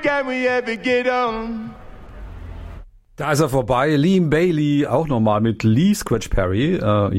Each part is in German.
Can we ever get on? Da ist er vorbei. Liam Bailey, auch nochmal mit Lee Scratch Perry.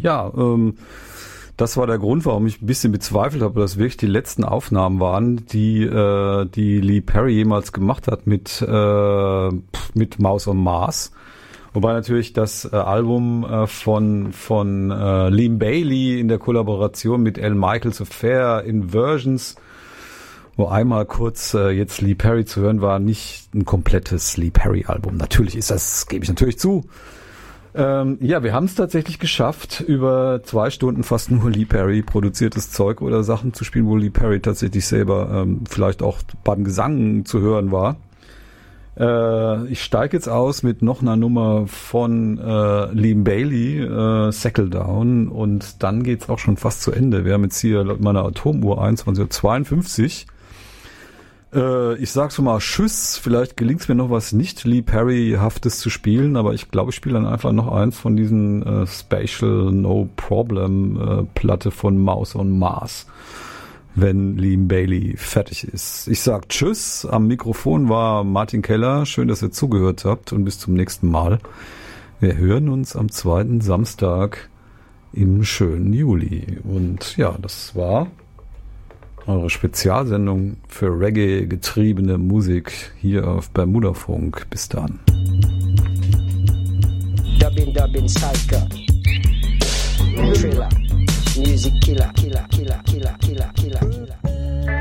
Das war der Grund, warum ich ein bisschen bezweifelt habe, dass wirklich die letzten Aufnahmen waren, die Lee Perry jemals gemacht hat mit Mouse on Mars. Wobei natürlich das Album von Liam Bailey in der Kollaboration mit Al Michaels Affair in Versions, wo einmal kurz jetzt Lee Perry zu hören war, nicht ein komplettes Lee Perry Album. Natürlich ist das, gebe ich natürlich zu. Wir haben es tatsächlich geschafft, über 2 Stunden fast nur Lee Perry produziertes Zeug oder Sachen zu spielen, wo Lee Perry tatsächlich selber vielleicht auch beim Gesang zu hören war. Ich steige jetzt aus mit noch einer Nummer von Liam Bailey, Settle Down, und dann geht's auch schon fast zu Ende. Wir haben jetzt hier laut meiner Atomuhr 21:52 Uhr. Ich sag schon mal Tschüss, vielleicht gelingt's mir noch was nicht Lee Perry-haftes zu spielen, aber ich glaube, ich spiele dann einfach noch eins von diesen Spatial No Problem Platte von Mouse on Mars, wenn Liam Bailey fertig ist. Ich sag Tschüss, am Mikrofon war Martin Keller, schön, dass ihr zugehört habt, und bis zum nächsten Mal. Wir hören uns am 2. Samstag im schönen Juli. Und ja, das war eure Spezialsendung für Reggae-getriebene Musik hier auf Bermudafunk. Bis dann. Dubbing, Psycho. Thriller. Music killer.